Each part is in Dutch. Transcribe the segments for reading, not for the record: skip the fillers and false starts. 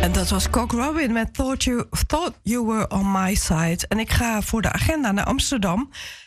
En dat was Cock Robin met Thought You Were On My Side. En ik ga voor de agenda naar Amsterdam.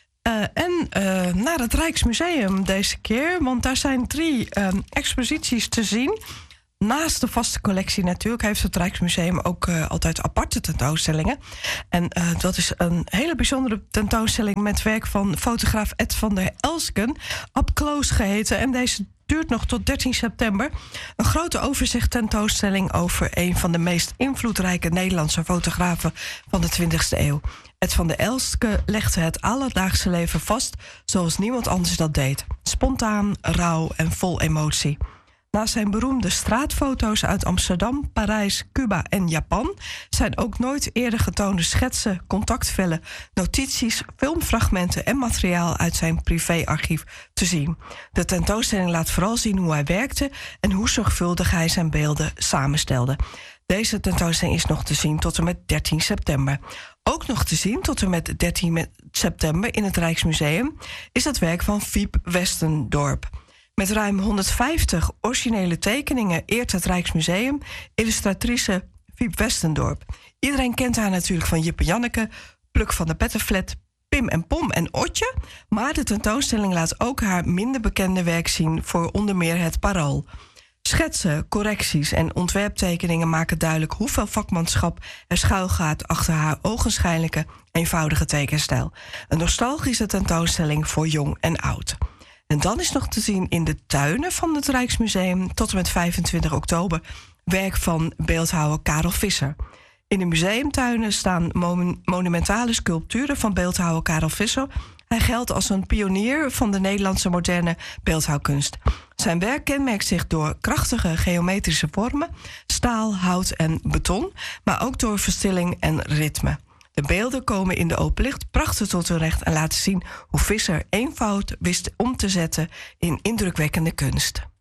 En naar het Rijksmuseum deze keer. Want daar zijn 3 exposities te zien. Naast de vaste collectie natuurlijk heeft het Rijksmuseum ook altijd aparte tentoonstellingen. En dat is een hele bijzondere tentoonstelling met werk van fotograaf Ed van der Elsken. Up Close geheten. En deze duurt nog tot 13 september. Een grote overzicht tentoonstelling over een van de meest invloedrijke Nederlandse fotografen van de 20e eeuw. Ed van der Elsken legde het alledaagse leven vast zoals niemand anders dat deed. Spontaan, rauw en vol emotie. Na zijn beroemde straatfoto's uit Amsterdam, Parijs, Cuba en Japan zijn ook nooit eerder getoonde schetsen, contactvellen, notities, filmfragmenten en materiaal uit zijn privéarchief te zien. De tentoonstelling laat vooral zien hoe hij werkte en hoe zorgvuldig hij zijn beelden samenstelde. Deze tentoonstelling is nog te zien tot en met 13 september. Ook nog te zien tot en met 13 september in het Rijksmuseum is het werk van Fiep Westendorp. Met ruim 150 originele tekeningen eert het Rijksmuseum illustratrice Fiep Westendorp. Iedereen kent haar natuurlijk van Jip en Janneke, Pluk van de Pettenflat, Pim en Pom en Otje. Maar de tentoonstelling laat ook haar minder bekende werk zien voor onder meer het Parool. Schetsen, correcties en ontwerptekeningen maken duidelijk hoeveel vakmanschap er schuilgaat achter haar ogenschijnlijke, eenvoudige tekenstijl. Een nostalgische tentoonstelling voor jong en oud. En dan is nog te zien in de tuinen van het Rijksmuseum tot en met 25 oktober werk van beeldhouwer Karel Visser. In de museumtuinen staan monumentale sculpturen van beeldhouwer Karel Visser. Hij geldt als een pionier van de Nederlandse moderne beeldhouwkunst. Zijn werk kenmerkt zich door krachtige geometrische vormen, staal, hout en beton, maar ook door verstilling en ritme. De beelden komen in de openlicht prachtig tot hun recht en laten zien hoe Visser eenvoud wist om te zetten in indrukwekkende kunst.